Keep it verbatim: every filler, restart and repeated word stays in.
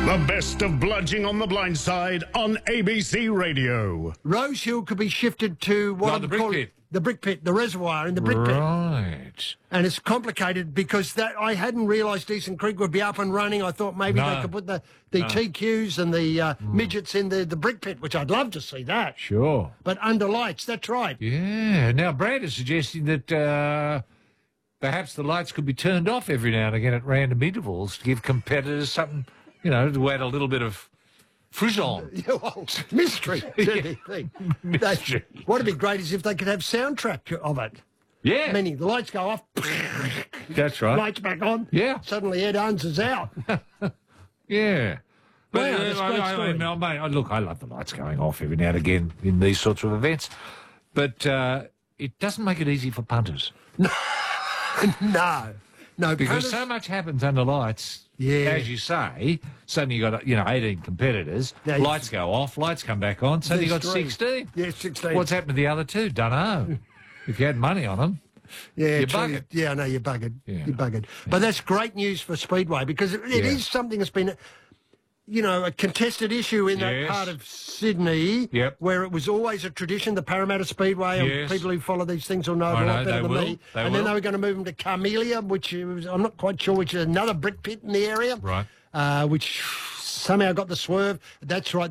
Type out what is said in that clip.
The best of Bludging on the Blind Side on A B C Radio. Rose Hill could be shifted to what No, I'm the brick calling pit. the brick pit, the reservoir in the brick pit. Right. And it's complicated because that I hadn't realised Decent Creek would be up and running. I thought maybe No. they could put the, the No. T Qs and the uh, midgets in the, the brick pit, which I'd love to see that. Sure. But under lights, that's right. Yeah. Now, Brad is suggesting that uh, perhaps the lights could be turned off every now and again at random intervals to give competitors something, you know, to add a little bit of frisson. Yeah, well, mystery. to the thing. Mystery. They- What'd be great is if they could have soundtrack of it. Yeah. Meaning the lights go off, That's right. lights back on. Yeah. Suddenly Ed Owens is out. Yeah. But Wow, uh, that's a I, great I, story. I, mean, mate, I, look, I love the lights going off every now and again in these sorts of events, but uh, it doesn't make it easy for punters no. No, because punters- so much happens under lights. Yeah. As you say, suddenly you got you know eighteen competitors. Yeah, you- lights go off, lights come back on. Suddenly you got There's three. sixteen. Yeah, sixteen. What's happened to the other two? Dunno. If you had money on them. Yeah, You're true. buggered. Yeah, no, you're buggered. Yeah. You're buggered. But that's great news for Speedway because it, it Yeah. is something that's been, you know, a contested issue in that Yes. part of Sydney Yep. where it was always a tradition, the Parramatta Speedway, and Yes. people who follow these things will know I a lot know, better they than will. me. They and then will. they were going to move them to Carmelia, which is, I'm not quite sure, which is another brick pit in the area. Right. Uh, which somehow got the swerve. That's right.